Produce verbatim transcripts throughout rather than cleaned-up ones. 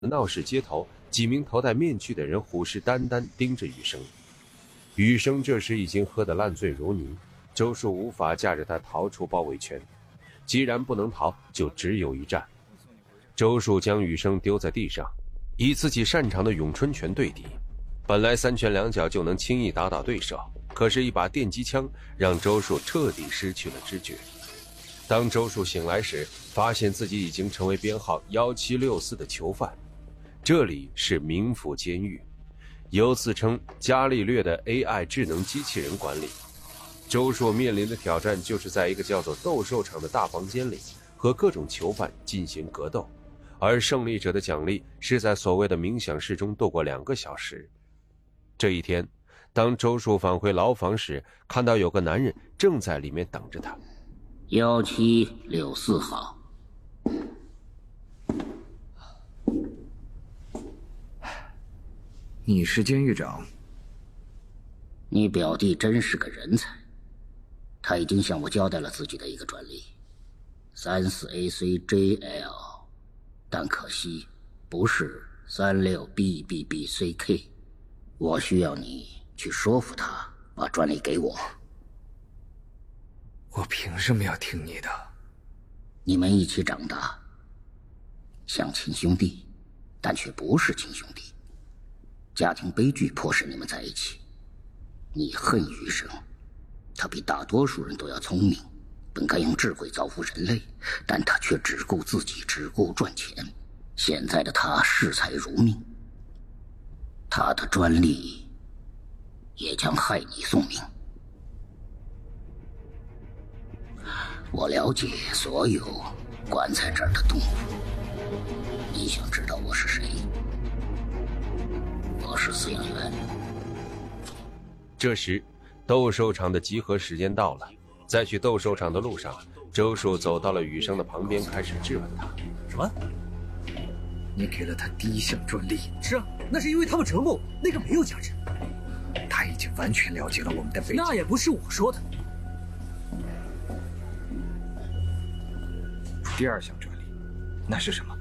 闹市街头，几名头戴面具的人虎视眈眈盯着雨生。雨生这时已经喝得烂醉如泥，周树无法架着他逃出包围圈。既然不能逃，就只有一战。周树将雨生丢在地上，以自己擅长的咏春拳对敌。本来三拳两脚就能轻易打倒对手，可是一把电击枪让周树彻底失去了知觉。当周树醒来时，发现自己已经成为编号一七六四的囚犯。这里是冥府监狱，由自称伽利略的 A I 智能机器人管理。周树面临的挑战就是在一个叫做斗兽场的大房间里和各种囚犯进行格斗，而胜利者的奖励是在所谓的冥想室中度过两个小时。这一天，当周树返回牢房时，看到有个男人正在里面等着他。 一七六四号。 你是监狱长？ 你表弟真是个人才，他已经向我交代了自己的一个专利，三四 A C J L， 但可惜不是三六 B B B C K。我需要你去说服他把专利给我。 我凭什么要听你的？ 你们一起长大，像亲兄弟，但却不是亲兄弟。家庭悲剧迫使你们在一起。你恨余生，他比大多数人都要聪明，本该用智慧造福人类，但他却只顾自己，只顾赚钱。现在的他视财如命，他的专利也将害你送命。我了解所有关在这儿的动物。你想知道我是谁？我是饲养员。 这时，斗兽场的集合时间到了。在去斗兽场的路上，周树走到了雨生的旁边，开始质问他： 什么？ 你给了他第一项专利？ 是啊，那是因为他们折磨我，那个没有价值。 他已经完全了解了我们的背景。 那也不是我说的。 第二项专利，那是什么？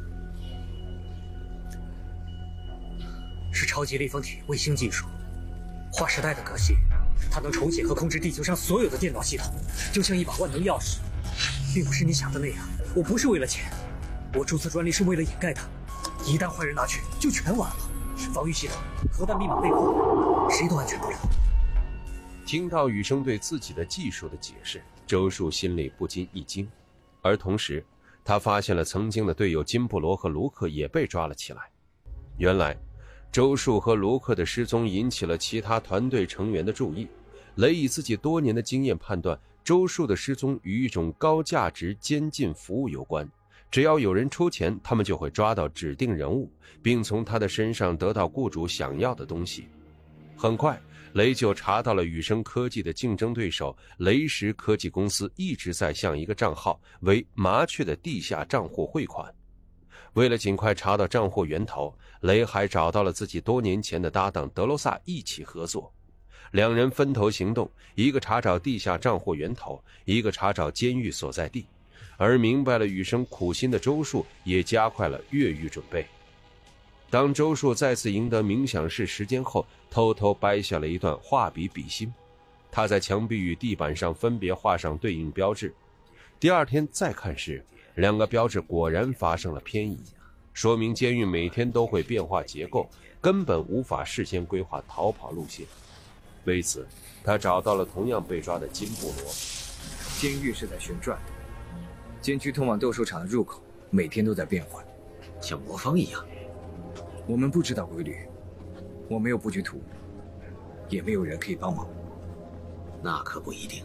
是超级立方体卫星技术，划时代的革新。它能重写和控制地球上所有的电脑系统，就像一把万能钥匙。并不是你想的那样，我不是为了钱，我注册专利是为了掩盖它。一旦坏人拿去，就全完了。防御系统、核弹密码被破，谁都安全不了。 听到雨生对自己的技术的解释，周树心里不禁一惊，而同时他发现了曾经的队友金布罗和卢克也被抓了起来。原来周树和卢克的失踪引起了其他团队成员的注意。雷以自己多年的经验判断，周树的失踪与一种高价值监禁服务有关，只要有人出钱，他们就会抓到指定人物，并从他的身上得到雇主想要的东西。很快，雷就查到了雨生科技的竞争对手雷石科技公司一直在向一个账号为麻雀的地下账户汇款。为了尽快查到账户源头，雷还找到了自己多年前的搭档德罗萨一起合作。两人分头行动，一个查找地下账户源头，一个查找监狱所在地。而明白了雨生苦心的周树也加快了越狱准备。当周树再次赢得冥想室时间后，偷偷掰下了一段画笔笔芯，他在墙壁与地板上分别画上对应标志。第二天再看时，两个标志果然发生了偏移，说明监狱每天都会变化结构，根本无法事先规划逃跑路线。为此，他找到了同样被抓的金布罗。 监狱是在旋转的，监区通往斗兽场的入口每天都在变换， 像魔方一样。 我们不知道规律，我没有布局图，也没有人可以帮忙。 那可不一定。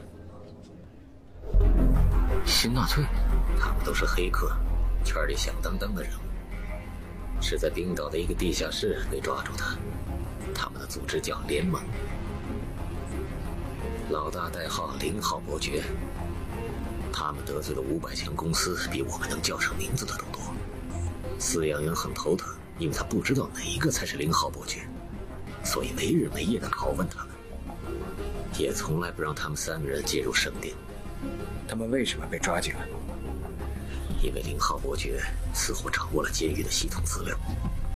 新纳粹，他们都是黑客，圈里响当当的人物。是在冰岛的一个地下室被抓住的，他们的组织叫联盟。老大代号零号伯爵，他们得罪的五百强公司比我们能叫上名字的都多。饲养员很头疼，因为他不知道哪一个才是零号伯爵，所以没日没夜地拷问他们，也从来不让他们三个人进入圣殿。 他们为什么被抓进来？ 因为零号伯爵似乎掌握了监狱的系统资料，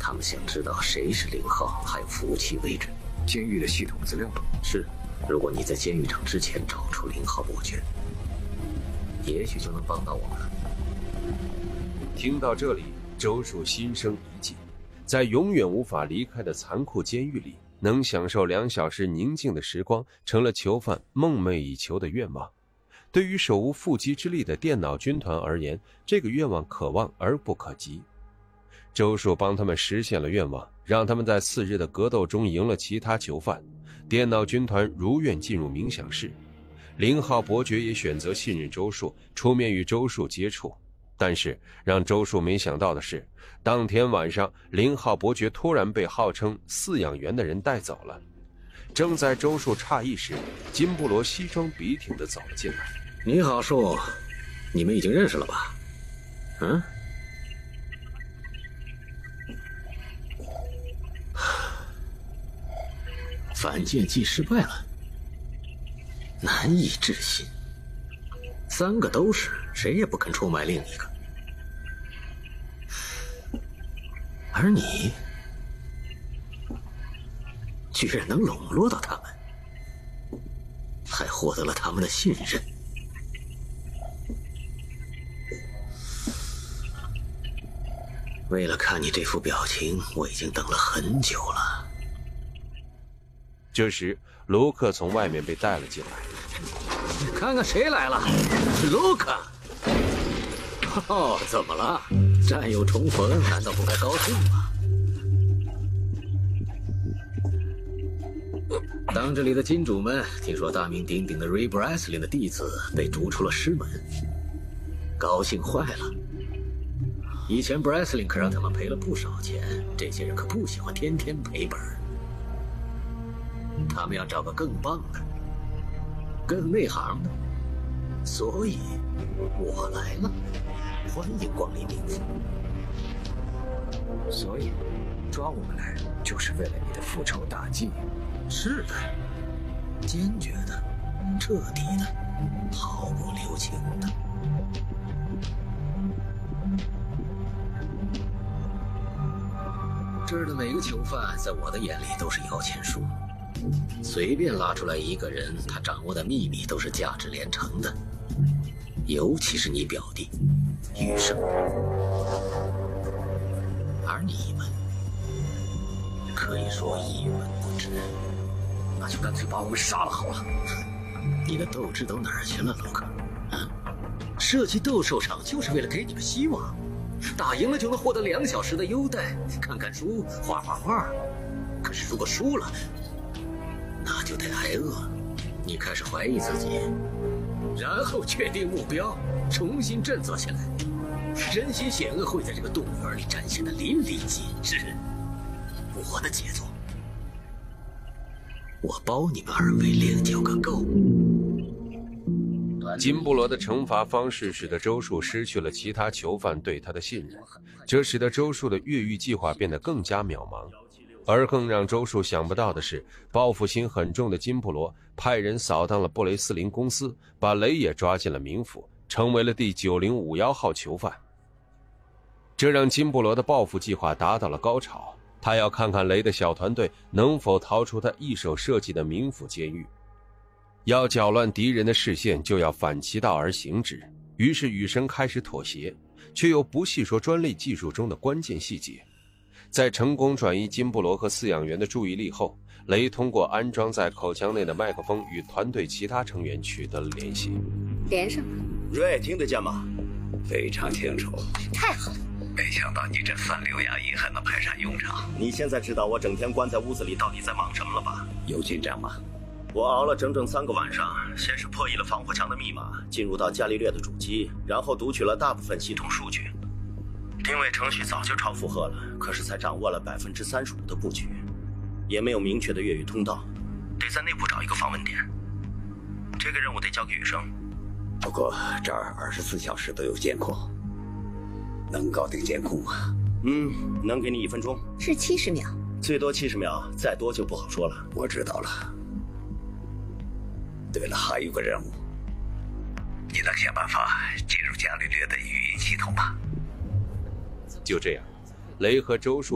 他们想知道谁是零号，还有服务器位置。 监狱的系统资料是，如果你在监狱长之前找出零号伯爵，也许就能帮到我们了。 听到这里，周树心生一计，在永远无法离开的残酷监狱里，能享受两小时宁静的时光，成了囚犯梦寐以求的愿望。对于手无缚鸡之力的电脑军团而言，这个愿望可望而不可及。周树帮他们实现了愿望，让他们在次日的格斗中赢了其他囚犯。电脑军团如愿进入冥想室，零号伯爵也选择信任周树，出面与周树接触。但是让周树没想到的是，当天晚上零号伯爵突然被号称饲养员的人带走了。正在周树诧异时，金布罗西装笔挺地走了进来。 你好，树，你们已经认识了吧？嗯？反间计失败了，难以置信。三个都是，谁也不肯出卖另一个。而你居然能笼络到他们，还获得了他们的信任。为了看你这副表情，我已经等了很久了。 这时，卢克从外面被带了进来。 看看谁来了，卢克。哦，怎么了？战友重逢，难道不该高兴吗？当这里的金主们听说大名鼎鼎的 Ray Breslin 的弟子被逐出了师门，高兴坏了。以前 Breslin 可让他们赔了不少钱，这些人可不喜欢天天赔本。他们要找个更棒的，更内行的，所以我来了，欢迎光临冥府。 所以抓我们来就是为了你的复仇大计。 是的，坚决的，彻底的，毫不留情的。这儿的每个囚犯在我的眼里都是摇钱树，随便拉出来一个人，他掌握的秘密都是价值连城的，尤其是你表弟余生。而你们可以说一文不值，那就干脆把我们杀了好了。你的斗志都哪儿去了，卢克？啊，设计斗兽场就是为了给你们希望，打赢了就能获得两小时的优待，看看书，画画画。可是如果输了，那就得挨饿。你开始怀疑自己，然后确定目标，重新振作起来。人心险恶会在这个动物园里展现的淋漓尽致。我的杰作，我包你们二位另交个够。 金布罗的惩罚方式使得周树失去了其他囚犯对他的信任，这使得周树的越狱计划变得更加渺茫。而更让周树想不到的是，报复心很重的金布罗派人扫荡了布雷斯林公司，把雷也抓进了冥府，成为了第九零五一号囚犯。这让金布罗的报复计划达到了高潮，他要看看雷的小团队能否逃出他一手设计的冥府监狱。要搅乱敌人的视线，就要反其道而行之。于是雨生开始妥协，却又不细说专利技术中的关键细节。在成功转移金布罗和饲养员的注意力后，雷通过安装在口腔内的麦克风与团队其他成员取得了联系。 连上了。 瑞，听得见吗？ 非常清楚。 太好了。 没想到你这三流牙医还能派上用场。 你现在知道我整天关在屋子里到底在忙什么了吧？ 有进展吗？ 我熬了整整三个晚上，先是破译了防火墙的密码，进入到伽利略的主机，然后读取了大部分系统数据。定位程序早就超负荷了，可是才掌握了百分之三十五的布局，也没有明确的越狱通道，得在内部找一个访问点。这个任务得交给雨生。 不过这儿二十四小时都有监控，能搞定监控吗？ 嗯，能给你一分钟。 是七十秒。 最多七十秒，再多就不好说了。 我知道了。对了，还有个任务，你能想办法进入伽利略的语音系统吗？ 就这样，雷和周树